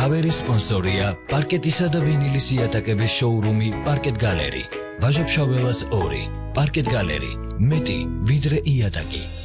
ქავერის სპონსორია პარკეტისა და ვინილის იატაკების შოურუმი პარკეტ გალერი. ვაჟა-ფშაველას 2. პარკეტ გალერი. მეტი ვიდრე იატაკი.